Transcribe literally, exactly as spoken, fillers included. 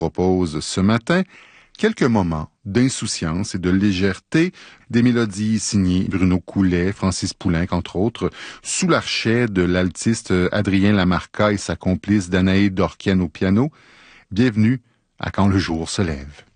propose ce matin quelques moments d'insouciance et de légèreté, des mélodies signées Bruno Coulet, Francis Poulenc, entre autres, sous l'archet de l'altiste Adrien Lamarca et sa complice Danaé Dorkian au piano. Bienvenue à Quand le jour se lève.